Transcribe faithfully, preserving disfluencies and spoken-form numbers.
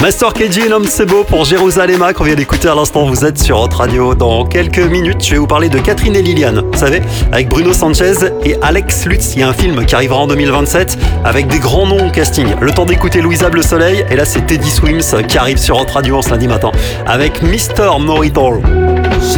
Master K G, l'homme c'est beau pour Jérusalem qu'on vient d'écouter à l'instant. Vous êtes sur Hot Radio. Dans quelques minutes, je vais vous parler de Catherine et Liliane. Vous savez, avec Bruno Sanchez et Alex Lutz. Il y a un film qui arrivera en deux mille vingt-sept avec des grands noms au casting. Le temps d'écouter Louisa Bleu Soleil. Et là, c'est Teddy Swims qui arrive sur Hot Radio en ce lundi matin avec Mister Know-It-All.